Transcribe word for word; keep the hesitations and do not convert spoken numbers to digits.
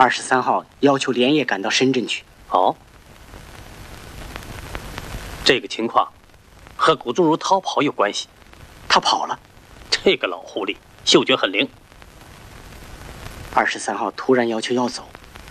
二十三号要求连夜赶到深圳去。 哦，这个情况和谷仲如逃跑有关系。 他跑了。 这个老狐狸嗅觉很灵。 二十三号突然要求要走，